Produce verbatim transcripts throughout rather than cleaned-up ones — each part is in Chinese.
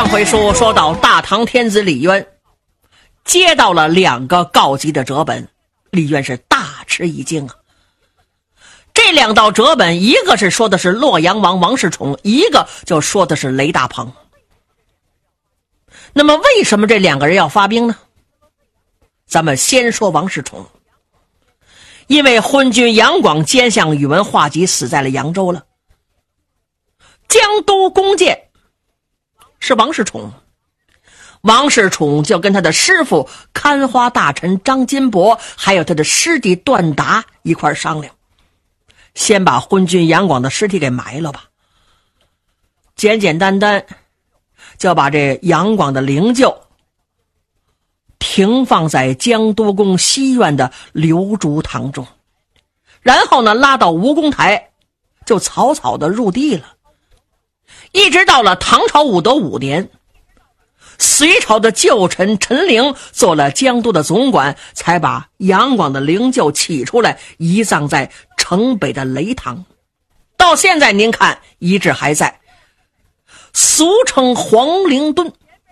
上回书说到大唐天子李渊接到了两个告急的折本，李渊是大吃一惊啊。这两道折本，一个是说的是洛阳王王世充，一个就说的是雷大鹏。那么为什么这两个人要发兵呢？咱们先说王世充。因为昏君杨广奸相宇文化及死在了扬州了，江都弓箭是王世充，王世充就跟他的师傅看花大臣张金伯还有他的师弟段达一块商量，先把昏君杨广的尸体给埋了吧，简简单单就把这杨广的灵柩停放在江都宫西院的流烛堂中，然后呢拉到吴公台就草草的入地了。一直到了唐朝武德五年，隋朝的旧臣陈陵做了江都的总管，才把杨广的灵柩起出来移葬在城北的雷堂。到现在您看遗址还在，俗称黄陵墩。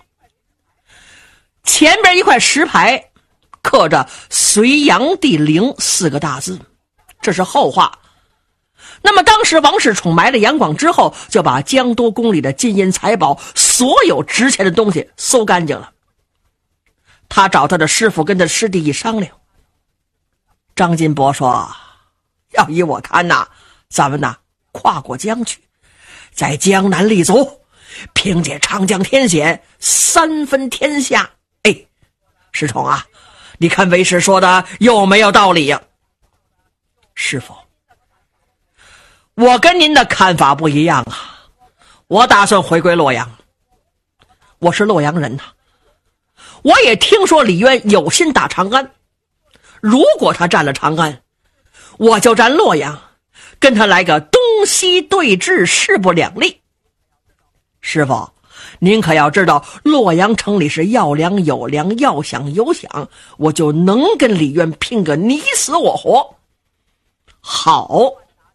前边一块石牌刻着隋炀帝陵四个大字，这是后话。那么当时王世充埋了杨广之后，就把江都宫里的金银财宝所有值钱的东西搜干净了。他找他的师傅跟他师弟一商量，张金伯说，要依我看呐，咱们呐跨过江去，在江南立足，凭借长江天险三分天下。哎，世充啊，你看为师说的有没有道理呀？师傅，我跟您的看法不一样啊，我打算回归洛阳，我是洛阳人呐。我也听说李渊有心打长安，如果他占了长安，我就占洛阳，跟他来个东西对峙，势不两立。师傅，您可要知道，洛阳城里是要粮有粮，要饷有饷，我就能跟李渊拼个你死我活。好，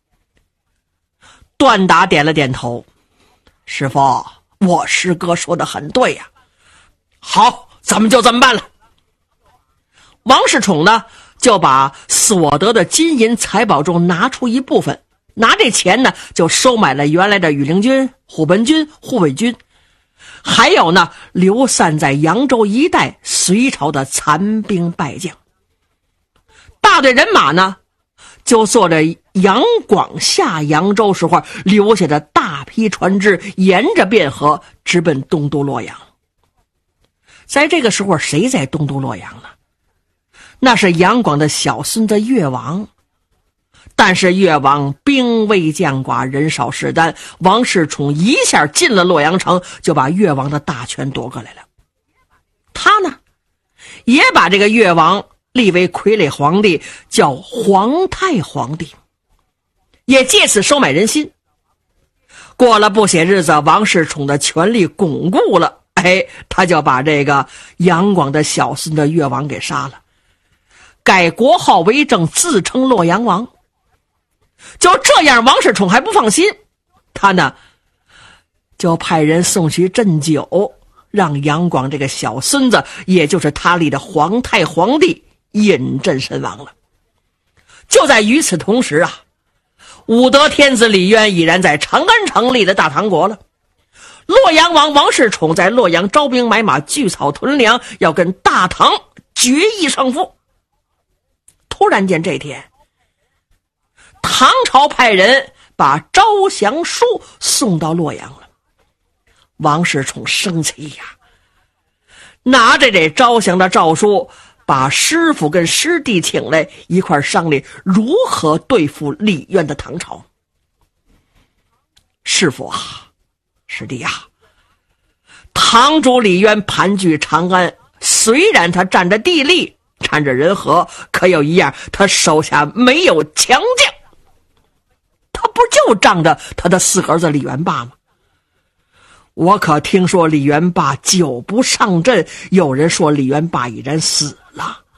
段达点了点头，师傅，我师哥说的很对呀、啊。好，咱们就这么办了。王世充呢，就把所得的金银财宝中拿出一部分，拿这钱呢，就收买了原来的羽林军、虎贲军、护卫军，还有呢，流散在扬州一带隋朝的残兵败将。大队人马呢，就坐着杨广下扬州时候留下的大批船只，沿着汴河直奔东都洛阳。在这个时候，谁在东都洛阳呢？那是杨广的小孙子越王。但是越王兵微将寡，人少势单，王世充一下进了洛阳城，就把越王的大权夺过来了。他呢，也把这个越王立为傀儡皇帝，叫皇太皇帝，也借此收买人心。过了不些日子，王世充的权力巩固了，哎，他就把这个杨广的小孙的越王给杀了，改国号为正，自称洛阳王。就这样，王世充还不放心，他呢就派人送去鸩酒，让杨广这个小孙子，也就是他立的皇太皇帝饮鸩身亡了。就在与此同时啊，武德天子李渊已然在长安城立了大唐国了。洛阳王王世充在洛阳招兵买马，聚草屯粮，要跟大唐决一胜负。突然间这天，唐朝派人把招降书送到洛阳了。王世充生气呀，拿着这招降的诏书，把师傅跟师弟请来一块商量如何对付李渊的唐朝。师傅啊，师弟啊，唐主李渊盘踞长安，虽然他占着地利，掺着人和，可有一样，他手下没有强将。他不就仗着他的四个儿子李元霸吗？我可听说李元霸久不上阵，有人说李元霸已然死了。